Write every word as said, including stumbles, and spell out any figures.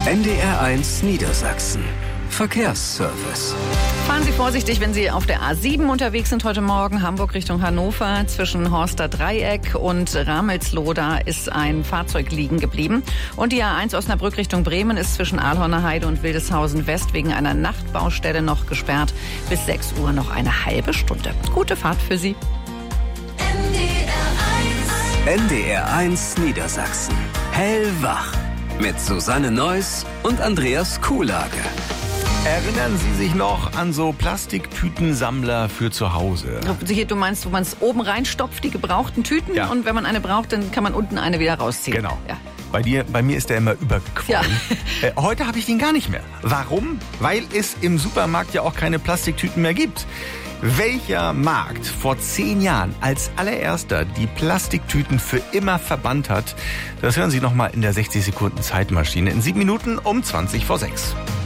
N D R eins Niedersachsen. Verkehrsservice. Fahren Sie vorsichtig, wenn Sie auf der A sieben unterwegs sind heute Morgen. Hamburg Richtung Hannover. Zwischen Horster Dreieck und Ramelsloh, da ist ein Fahrzeug liegen geblieben. Und die A eins Osnabrück Richtung Bremen ist zwischen Aalhorner Heide und Wildeshausen West wegen einer Nachtbaustelle noch gesperrt. Bis sechs Uhr noch eine halbe Stunde. Gute Fahrt für Sie. N D R eins Niedersachsen. Hellwach. Mit Susanne Neuss und Andreas Kuhlage. Erinnern Sie sich noch an so Plastiktütensammler für zu Hause? Du meinst, wo man es oben reinstopft, die gebrauchten Tüten, Ja. Und wenn man eine braucht, dann kann man unten eine wieder rausziehen. Genau. Ja. Bei dir, bei mir ist der immer überquollen. Ja. Äh, heute habe ich den gar nicht mehr. Warum? Weil es im Supermarkt ja auch keine Plastiktüten mehr gibt. Welcher Markt vor zehn Jahren als allererster die Plastiktüten für immer verbannt hat, das hören Sie noch mal in der sechzig Sekunden Zeitmaschine in sieben Minuten um zwanzig vor sechs.